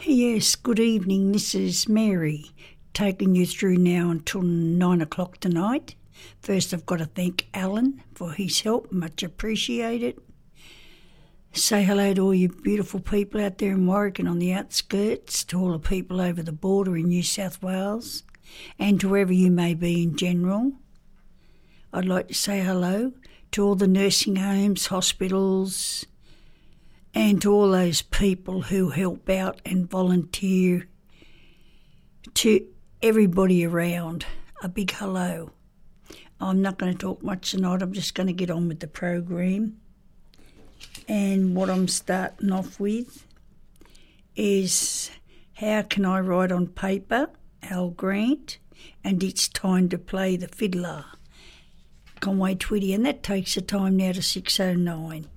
Yes, good evening. This is Mary, taking you through now until 9 o'clock tonight. First, I've got to thank Alan for his help, much appreciated. Say hello to all you beautiful people out there in Warwick and on the outskirts, to all the people over the border in New South Wales, and to wherever you may be in general. I'd like to say hello to all the nursing homes, hospitals, and to all those people who help out and volunteer. To everybody around, a big hello. I'm not going to talk much tonight, I'm just going to get on with the program. And what I'm starting off with is How Can I Write on Paper, Al Grant, and It's Time to Play the Fiddler, Conway Twitty, and that takes the time now to 6:09.